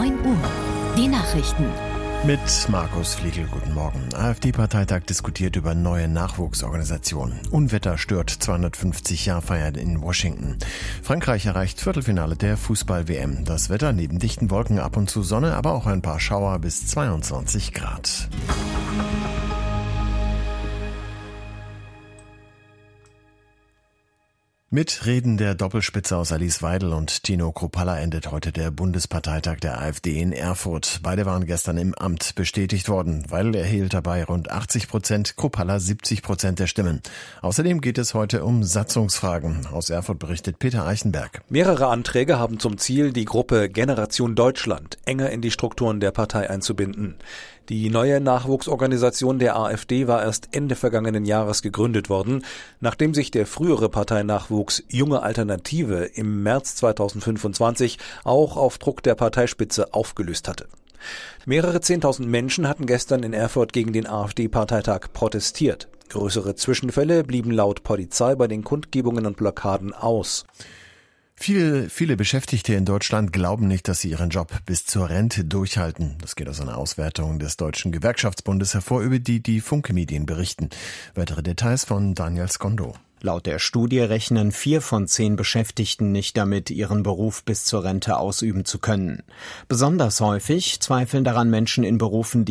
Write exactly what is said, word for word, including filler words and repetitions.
neun Uhr. Die Nachrichten. Mit Markus Fliegel, guten Morgen. AfD-Parteitag diskutiert über neue Nachwuchsorganisationen. Unwetter stört zweihundertfünfzig Jahr Feier in Washington. Frankreich erreicht Viertelfinale der Fußball-W M. Das Wetter neben dichten Wolken ab und zu Sonne, aber auch ein paar Schauer bis zweiundzwanzig Grad. Mit Reden der Doppelspitze aus Alice Weidel und Tino Kruppalla endet heute der Bundesparteitag der AfD in Erfurt. Beide waren gestern im Amt bestätigt worden. Weidel erhielt dabei rund achtzig Prozent, Kruppalla siebzig Prozent der Stimmen. Außerdem geht es heute um Satzungsfragen. Aus Erfurt berichtet Peter Eichenberg. Mehrere Anträge haben zum Ziel, die Gruppe Generation Deutschland enger in die Strukturen der Partei einzubinden. Die neue Nachwuchsorganisation der AfD war erst Ende vergangenen Jahres gegründet worden, nachdem sich der frühere Parteinachwuchs Junge Alternative im März zweitausendfünfundzwanzig auch auf Druck der Parteispitze aufgelöst hatte. Mehrere Zehntausend Menschen hatten gestern in Erfurt gegen den AfD-Parteitag protestiert. Größere Zwischenfälle blieben laut Polizei bei den Kundgebungen und Blockaden aus. Viele, viele Beschäftigte in Deutschland glauben nicht, dass sie ihren Job bis zur Rente durchhalten. Das geht aus einer Auswertung des Deutschen Gewerkschaftsbundes hervor, über die die Funke-Medien berichten. Weitere Details von Daniel Skondo. Laut der Studie rechnen vier von zehn Beschäftigten nicht damit, ihren Beruf bis zur Rente ausüben zu können. Besonders häufig zweifeln daran Menschen in Berufen, die